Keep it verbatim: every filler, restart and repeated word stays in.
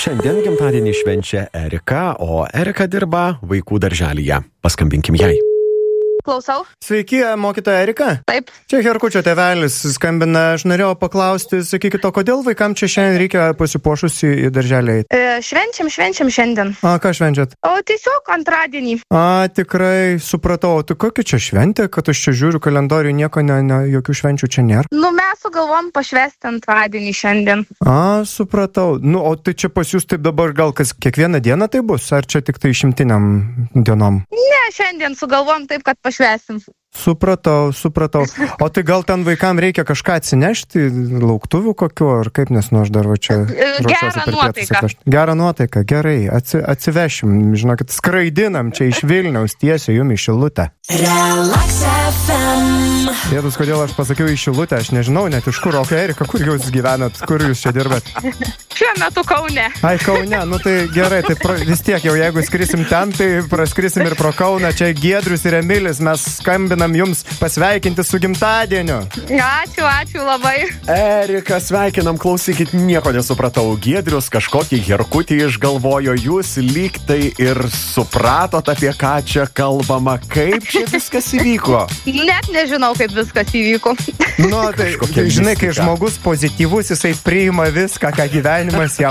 Šiandien gimtadienį švenčia Erika, o Erika dirba vaikų darželyje. Paskambinkim jai. Klausau. Sveiki, mokytoja Erika. Taip. Čia Herkučio tėvelis skambina. Aš norėjau paklausti, sakykit, o kodėl vaikam čia šiandien reikia pasipuošusi į darželį? E, švenčiam, švenčiam šiandien. A, ką švenčiat? O tiesiog antradienį. A, tikrai supratau. O tai kokia čia šventė, kad aš čia žiūriu kalendorių, nieko, ne, ne, jokių švenčių čia nėra? Nu, mes sugalvom pašvesti antradienį šiandien. A, supratau. Nu, o tai čia pas jūs taip dabar gal kas kiekvieną dieną tai bus? Ar čia tik tai šimtiniam dienom? Ne, šiandien sugalvom taip, kad pašvesim. Supratau, supratau. O tai gal ten vaikam reikia kažką atsinešti, lauktuvių kokiu, ar kaip, nes nu aš dar va čia... Gerą nuotaiką. Gerą nuotaiką, gerai, atsi, atsivešim, žinokit, skraidinam čia iš Vilniaus tiesiai jum į Šilutę. Relax F M. Jėzus, kodėl aš pasakiau į Šilutę, aš nežinau net iš kur, o okay, Erika, kur jūs gyvenat, kur jūs čia dirbat? Šiuo metu Kaune. Ai, Kaune, nu tai gerai, tai pra, vis tiek jau jeigu skrisim ten, tai praskrisim ir pro Kauną, čia Giedrius ir Emilis, mes skambinam jums pasveikinti su gimtadieniu. Ačiū, ačiū labai. Erika, sveikinam, klausykit, nieko nesupratau. Giedrius kažkokį herkutį išgalvojo, jūs lyg tai ir supratot, apie ką čia kalbama, kaip čia viskas įvyko. Net nežinau, kaip viskas įvyko. Nu, tai, žinai, kai žmogus pozityvus, jisai priima viską, ką gyvenimas jam